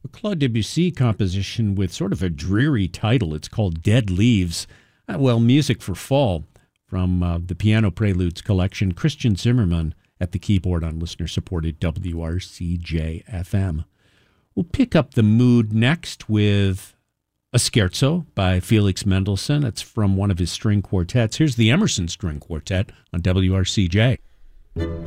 Claude Debussy composition with sort of a dreary title. It's called Dead Leaves. Music for fall from the Piano Preludes collection. Christian Zimmerman at the keyboard on listener-supported WRCJ-FM. We'll pick up the mood next with a scherzo by Felix Mendelssohn. It's from one of his string quartets. Here's the Emerson String Quartet on WRCJ.